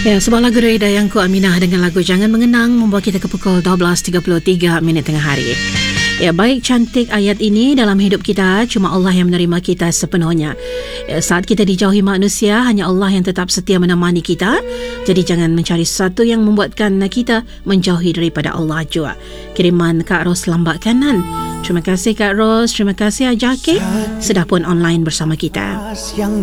Ya, sebuah lagu dari Dayangku Aminah dengan lagu Jangan Mengenang membawa kita ke pukul 12.33 minit tengah hari. Ya, baik cantik ayat ini dalam hidup kita, cuma Allah yang menerima kita sepenuhnya. Ya, saat kita dijauhi manusia, hanya Allah yang tetap setia menemani kita. Jadi jangan mencari sesuatu yang membuatkan kita menjauhi daripada Allah jua. Kiriman Kak Ros Lambak Kanan. Terima kasih Kak Ros, terima kasih Ajake sudah pun online bersama kita. Yang